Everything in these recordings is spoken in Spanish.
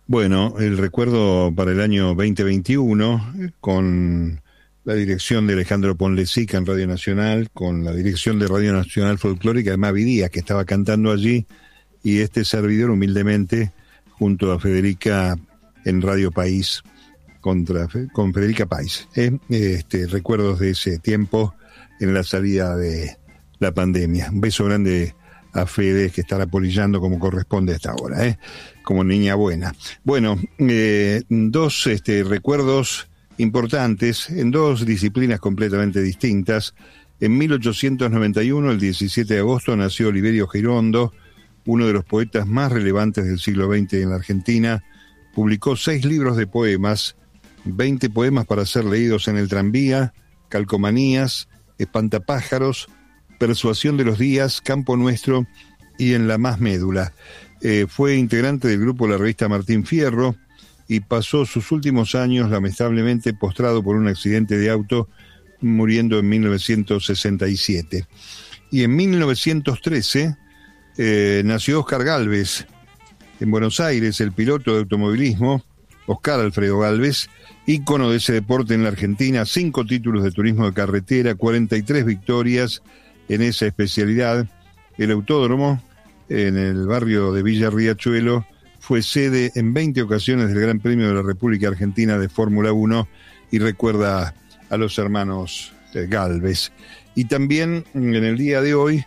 Bueno, el recuerdo para el año 2021, con la dirección de Alejandro Ponlecica en Radio Nacional, con la dirección de Radio Nacional Folclórica de Mavi Díaz, que estaba cantando allí, y este servidor humildemente, junto a Federica en Radio País, con Federica País. Recuerdos de ese tiempo en la salida de la pandemia. Un beso grande a Fede, que estará polillando como corresponde a esta hora, como niña buena. Bueno, dos recuerdos importantes en dos disciplinas completamente distintas. En 1891, el 17 de agosto, nació Oliverio Girondo, uno de los poetas más relevantes del siglo XX en la Argentina. Publicó 6 libros de poemas, 20 poemas para ser leídos en el tranvía, Calcomanías, Espantapájaros, Persuasión de los días, Campo Nuestro y En la más médula. Fue integrante del grupo de la revista Martín Fierro y pasó sus últimos años lamentablemente postrado por un accidente de auto, muriendo en 1967. Y en 1913 nació Oscar Gálvez en Buenos Aires, el piloto de automovilismo, Oscar Alfredo Gálvez, ícono de ese deporte en la Argentina, 5 títulos de turismo de carretera, 43 victorias en esa especialidad. El autódromo, en el barrio de Villa Riachuelo, fue sede en 20 ocasiones del Gran Premio de la República Argentina de Fórmula 1 y recuerda a los hermanos Gálvez. Y también en el día de hoy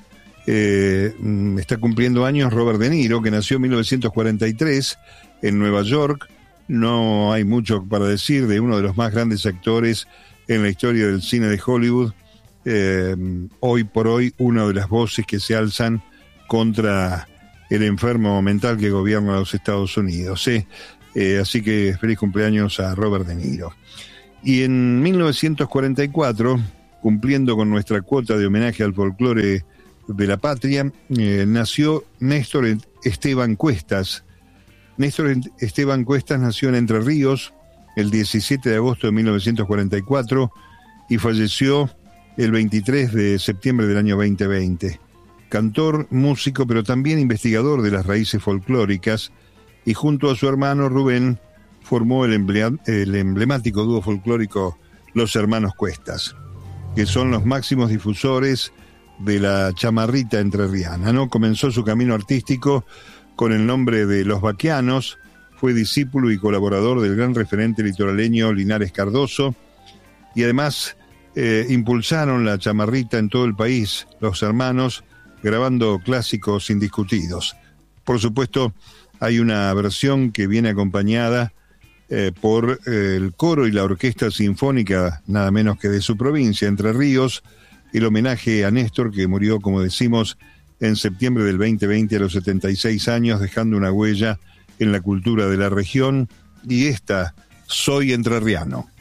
está cumpliendo años Robert De Niro, que nació en 1943 en Nueva York. No hay mucho para decir de uno de los más grandes actores en la historia del cine de Hollywood. Hoy por hoy, una de las voces que se alzan contra el enfermo mental que gobierna los Estados Unidos. Así que feliz cumpleaños a Robert De Niro. Y en 1944, cumpliendo con nuestra cuota de homenaje al folclore de la patria, nació Néstor Esteban Cuestas. Néstor Esteban Cuestas nació en Entre Ríos el 17 de agosto de 1944 y falleció el 23 de septiembre del año 2020. Cantor, músico, pero también investigador de las raíces folclóricas, y junto a su hermano Rubén formó el emblemático dúo folclórico Los Hermanos Cuestas, que son los máximos difusores de la chamarrita entrerriana, ¿no? Comenzó su camino artístico con el nombre de Los Baquianos, fue discípulo y colaborador del gran referente litoraleño Linares Cardoso, y además impulsaron la chamarrita en todo el país, los hermanos, grabando clásicos indiscutidos. Por supuesto, hay una versión que viene acompañada por el coro y la orquesta sinfónica, nada menos que de su provincia, Entre Ríos, el homenaje a Néstor, que murió, como decimos, en septiembre del 2020 a los 76 años, dejando una huella en la cultura de la región, y esta, Soy Entrerriano.